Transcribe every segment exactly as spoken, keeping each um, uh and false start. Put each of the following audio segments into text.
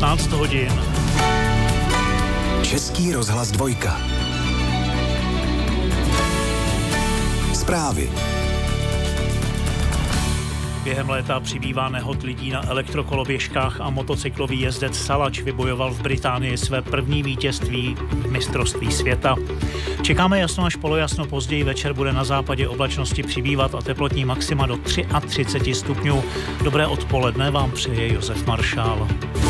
šestnáct hodin. Český rozhlas dvojka. Zprávy. Během léta přibývá nehod lidí na elektrokoloběžkách a motocyklový jezdec Salač vybojoval v Británii své první vítězství v mistrovství světa. Čekáme jasno až polojasno, později večer bude na západě oblačnosti přibývat a teplotní maxima do třicet tři stupňů. Dobré odpoledne vám přeje Josef Maršál.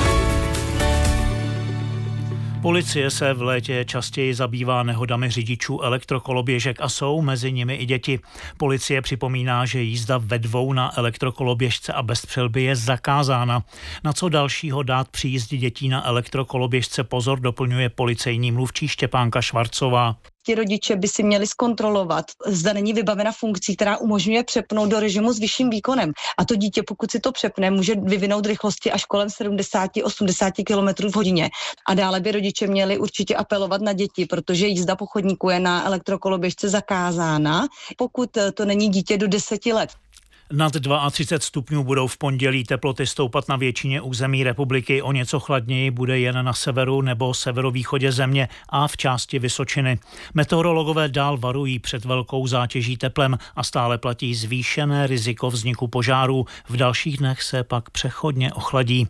Policie se v létě častěji zabývá nehodami řidičů elektrokoloběžek a jsou mezi nimi i děti. Policie připomíná, že jízda ve dvou na elektrokoloběžce a bez přilby je zakázána. Na co dalšího dát při jízdě dětí na elektrokoloběžce pozor, doplňuje policejní mluvčí Štěpánka Švarcová. Ti rodiče by si měli zkontrolovat, zda není vybavena funkcí, která umožňuje přepnout do režimu s vyšším výkonem. A to dítě, pokud si to přepne, může vyvinout rychlosti až kolem sedmdesát až osmdesát kilometrů v hodině. A dále by rodiče měli určitě apelovat na děti, protože jízda po chodníku je na elektrokoloběžce zakázána, pokud to není dítě do deseti let. Nad třicet dva stupňů budou v pondělí, teploty stoupat na většině území republiky, o něco chladněji bude jen na severu nebo severovýchodě země a v části Vysočiny. Meteorologové dál varují před velkou zátěží teplem a stále platí zvýšené riziko vzniku požárů. V dalších dnech se pak přechodně ochladí.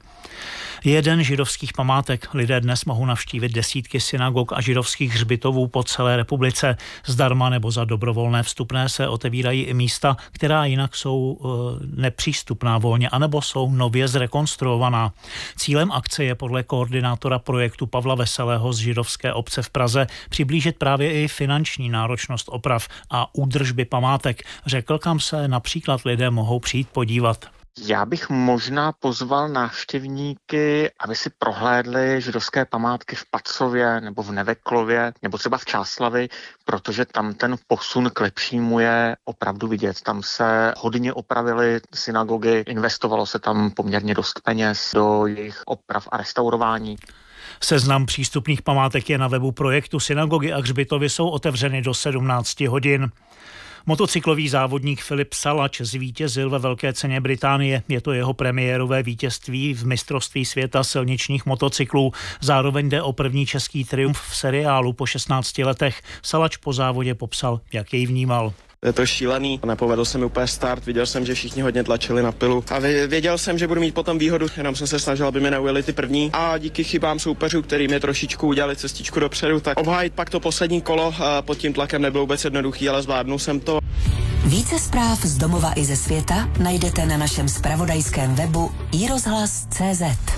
Jeden židovských památek. Lidé dnes mohou navštívit desítky synagog a židovských hřbitovů po celé republice. Zdarma nebo za dobrovolné vstupné se otevírají i místa, která jinak jsou e, nepřístupná volně, anebo jsou nově zrekonstruovaná. Cílem akce je podle koordinátora projektu Pavla Veselého z židovské obce v Praze přiblížit právě i finanční náročnost oprav a údržby památek. Řekl, kam se například lidé mohou přijít podívat. Já bych možná pozval návštěvníky, aby si prohlédli židovské památky v Pacově nebo v Neveklově nebo třeba v Čáslavi, protože tam ten posun k lepšímu je opravdu vidět. Tam se hodně opravily synagogy, investovalo se tam poměrně dost peněz do jejich oprav a restaurování. Seznam přístupných památek je na webu projektu. Synagogy a hřbitovy jsou otevřeny do sedmnáct hodin. Motocyklový závodník Filip Salač zvítězil ve Velké ceně Británie. Je to jeho premiérové vítězství v mistrovství světa silničních motocyklů. Zároveň jde o první český triumf v seriálu po šestnácti letech. Salač po závodě popsal, jak jej vnímal. Je to šílený, nepovedl se mi úplně start, viděl jsem, že všichni hodně tlačili na pilu a věděl jsem, že budu mít potom výhodu, jenom jsem se snažil, aby mi neujeli ty první a díky chybám soupeřů, který mi trošičku udělali cestičku dopředu, tak obhájit pak to poslední kolo pod tím tlakem nebylo vůbec jednoduchý, ale zvládnul jsem to. Více zpráv z domova i ze světa najdete na našem zpravodajském webu i rozhlas tečka cé zet.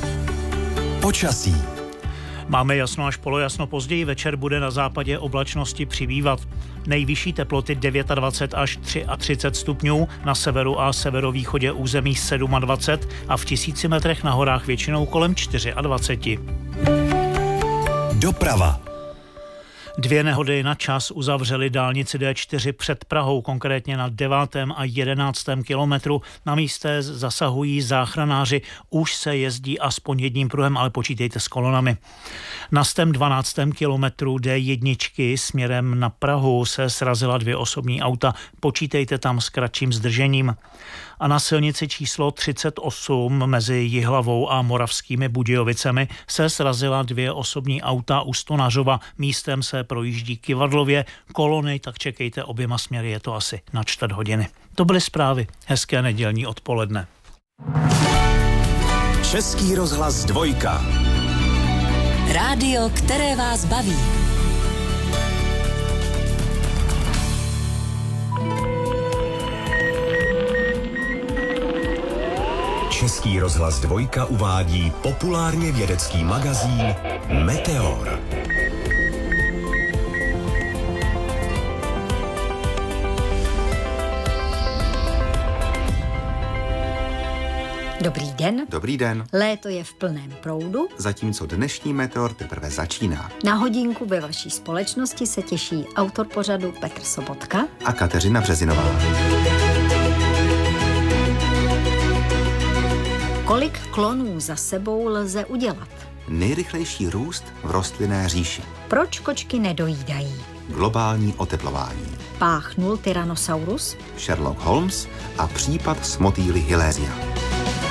Počasí. Máme jasno až polojasno, později večer bude na západě oblačnosti přibývat. Nejvyšší teploty dvacet devět až třicet tři stupňů, na severu a severovýchodě území dvacet sedm a v tisíci metrech na horách většinou kolem dvacet čtyři. Doprava. Dvě nehody na čas uzavřely dálnici D čtyři před Prahou, konkrétně na devátém a jedenáctém kilometru. Na místě zasahují záchranáři, už se jezdí aspoň jedním pruhem, ale počítejte s kolonami. Na stém dvanáctém kilometru D jedna směrem na Prahu se srazila dvě osobní auta, počítejte tam s kratším zdržením. A na silnici číslo třicet osm mezi Jihlavou a Moravskými Budějovicemi se srazila dvě osobní auta u Stonařova. Místem se projíždí kyvadlově kolony, tak čekejte oběma směry, je to asi na čtvrt hodiny. To byly zprávy. Hezké nedělní odpoledne. Český rozhlas dvojka. Rádio, které vás baví. Český rozhlas dvojka uvádí populárně vědecký magazín Meteor. Dobrý den. Dobrý den. Léto je v plném proudu. Zatímco dnešní Meteor teprve začíná. Na hodinku ve vaší společnosti se těší autor pořadu Petr Sobotka a Kateřina Březinová. Kolik klonů za sebou lze udělat? Nejrychlejší růst v rostlinné říši. Proč kočky nedojídají? Globální oteplování. Páchnul Tyrannosaurus? Sherlock Holmes a případ s motýly Hiléria.